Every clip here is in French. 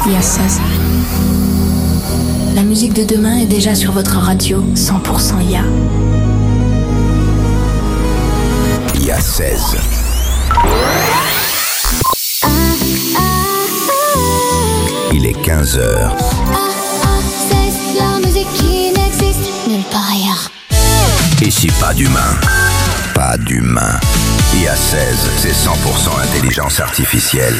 IA16. La musique de demain est déjà sur votre radio 100% IA. IA16. Il est 15h. C'est la musique qui n'existe nulle part ailleurs. Ici, pas d'humain. Pas d'humain. IA16, c'est 100% intelligence artificielle.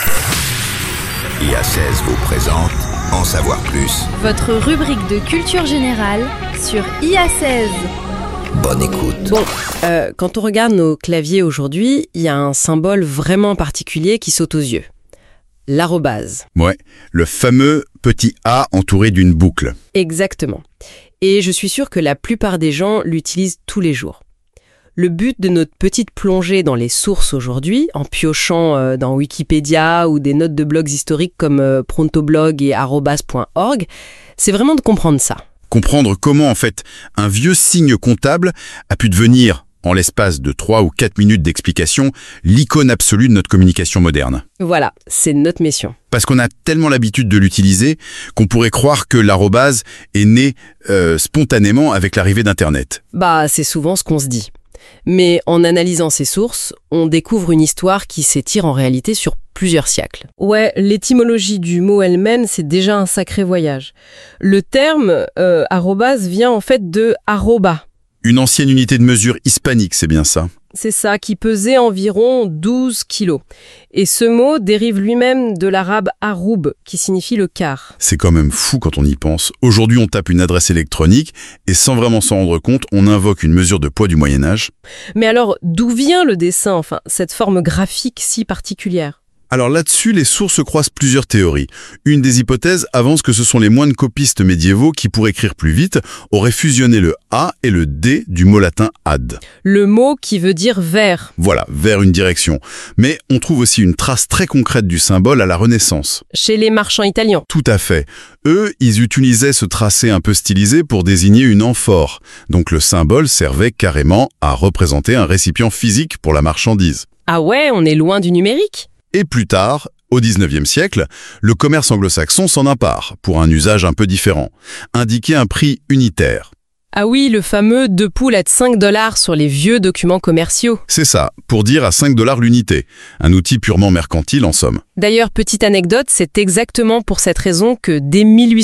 IA16 vous présente En savoir plus. Votre rubrique de culture générale sur IA16. Bonne écoute. Bon, quand on regarde nos claviers aujourd'hui, il y a un symbole vraiment particulier qui saute aux yeux. L'arrobase. Ouais, le fameux petit A entouré d'une boucle. Exactement. Et je suis sûre que la plupart des gens l'utilisent tous les jours. Le but de notre petite plongée dans les sources aujourd'hui, en piochant dans Wikipédia ou des notes de blogs historiques comme Prontoblog et arobase.org, c'est vraiment de comprendre ça. Comprendre comment, en fait, un vieux signe comptable a pu devenir, en l'espace de 3 ou 4 minutes d'explication, l'icône absolue de notre communication moderne. Voilà, c'est notre mission. Parce qu'on a tellement l'habitude de l'utiliser qu'on pourrait croire que l'arrobase est né spontanément avec l'arrivée d'Internet. Bah, c'est souvent ce qu'on se dit. Mais en analysant ces sources, on découvre une histoire qui s'étire en réalité sur plusieurs siècles. Ouais, l'étymologie du mot elle-même, c'est déjà un sacré voyage. Le terme arrobase vient en fait de arroba. Une ancienne unité de mesure hispanique, c'est bien ça. C'est ça, qui pesait environ 12 kilos. Et ce mot dérive lui-même de l'arabe aroub, qui signifie le quart. C'est quand même fou quand on y pense. Aujourd'hui, on tape une adresse électronique et sans vraiment s'en rendre compte, on invoque une mesure de poids du Moyen-Âge. Mais alors, d'où vient le dessin, enfin, cette forme graphique si particulière ? Alors là-dessus, les sources croisent plusieurs théories. Une des hypothèses avance que ce sont les moines copistes médiévaux qui, pour écrire plus vite, auraient fusionné le A et le D du mot latin ad. Le mot qui veut dire vers. Voilà, vers une direction. Mais on trouve aussi une trace très concrète du symbole à la Renaissance. Chez les marchands italiens. Tout à fait. Eux, ils utilisaient ce tracé un peu stylisé pour désigner une amphore. Donc le symbole servait carrément à représenter un récipient physique pour la marchandise. Ah ouais, on est loin du numérique ? Et plus tard, au XIXe siècle, le commerce anglo-saxon s'en empare, pour un usage un peu différent, indiquer un prix unitaire. Ah oui, le fameux 2 poules à 5 $ sur les vieux documents commerciaux. C'est ça, pour dire à 5 $ l'unité, un outil purement mercantile en somme. D'ailleurs, petite anecdote, c'est exactement pour cette raison que dès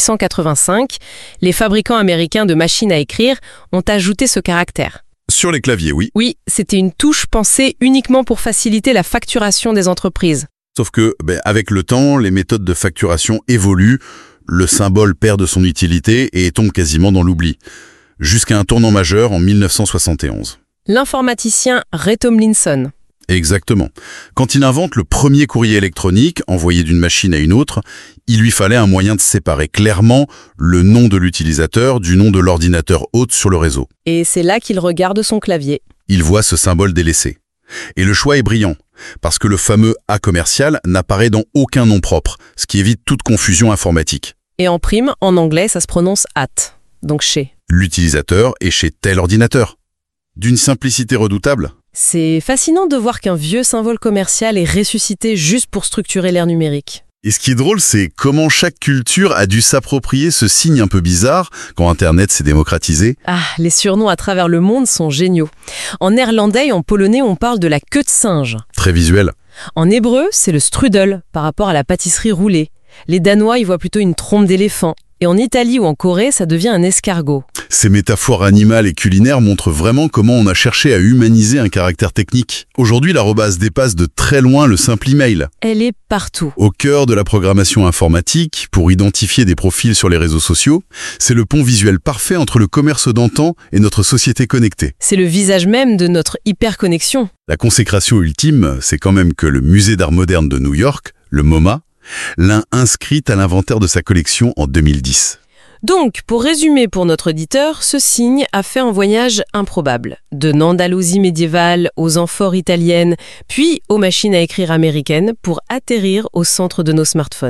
1885, les fabricants américains de machines à écrire ont ajouté ce caractère. Sur les claviers, oui. Oui, c'était une touche pensée uniquement pour faciliter la facturation des entreprises. Sauf que, avec le temps, les méthodes de facturation évoluent, le symbole perd de son utilité et tombe quasiment dans l'oubli. Jusqu'à un tournant majeur en 1971. L'informaticien Ray Tomlinson. Exactement. Quand il invente le premier courrier électronique envoyé d'une machine à une autre, il lui fallait un moyen de séparer clairement le nom de l'utilisateur du nom de l'ordinateur hôte sur le réseau. Et c'est là qu'il regarde son clavier. Il voit ce symbole délaissé. Et le choix est brillant, parce que le fameux A commercial n'apparaît dans aucun nom propre, ce qui évite toute confusion informatique. Et en prime, en anglais, ça se prononce at, donc chez. L'utilisateur est chez tel ordinateur. D'une simplicité redoutable. C'est fascinant de voir qu'un vieux symbole commercial est ressuscité juste pour structurer l'ère numérique. Et ce qui est drôle, c'est comment chaque culture a dû s'approprier ce signe un peu bizarre quand Internet s'est démocratisé. Ah, les surnoms à travers le monde sont géniaux. En néerlandais et en polonais, on parle de la queue de singe. Très visuel. En hébreu, c'est le strudel, par rapport à la pâtisserie roulée. Les Danois y voient plutôt une trompe d'éléphant. Et en Italie ou en Corée, ça devient un escargot. Ces métaphores animales et culinaires montrent vraiment comment on a cherché à humaniser un caractère technique. Aujourd'hui, l'arrobase dépasse de très loin le simple email. Elle est partout. Au cœur de la programmation informatique, pour identifier des profils sur les réseaux sociaux, c'est le pont visuel parfait entre le commerce d'antan et notre société connectée. C'est le visage même de notre hyperconnexion. La consécration ultime, c'est quand même que le Musée d'art moderne de New York, le MoMA, l'a inscrite à l'inventaire de sa collection en 2010. Donc, pour résumer pour notre auditeur, ce signe a fait un voyage improbable. De l'Andalousie médiévale aux amphores italiennes, puis aux machines à écrire américaines pour atterrir au centre de nos smartphones.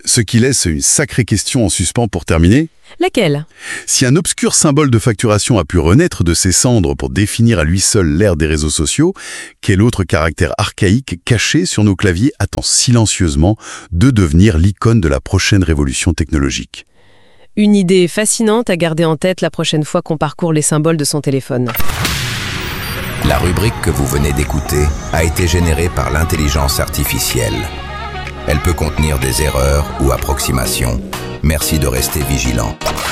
Ce qui laisse une sacrée question en suspens pour terminer. Laquelle ? Si un obscur symbole de facturation a pu renaître de ses cendres pour définir à lui seul l'ère des réseaux sociaux, quel autre caractère archaïque caché sur nos claviers attend silencieusement de devenir l'icône de la prochaine révolution technologique ? Une idée fascinante à garder en tête la prochaine fois qu'on parcourt les symboles de son téléphone. La rubrique que vous venez d'écouter a été générée par l'intelligence artificielle. Elle peut contenir des erreurs ou approximations. Merci de rester vigilant.